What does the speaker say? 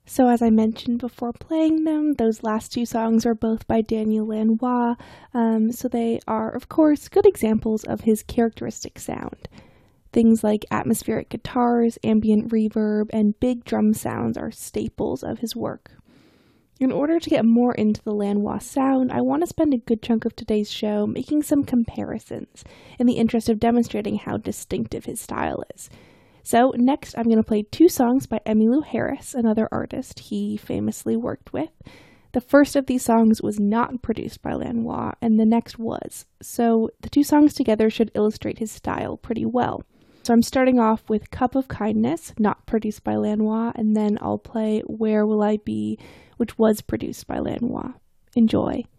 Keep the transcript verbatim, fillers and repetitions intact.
So as I mentioned before playing them, those last two songs are both by Daniel Lanois, um, so they are, of course, good examples of his characteristic sound. Things like atmospheric guitars, ambient reverb, and big drum sounds are staples of his work. In order to get more into the Lanois sound, I want to spend a good chunk of today's show making some comparisons in the interest of demonstrating how distinctive his style is. So next I'm going to play two songs by Emmylou Harris, another artist he famously worked with. The first of these songs was not produced by Lanois, and the next was, so the two songs together should illustrate his style pretty well. So I'm starting off with Cup of Kindness, not produced by Lanois, and then I'll play Where Will I Be, which was produced by Lanois. Enjoy.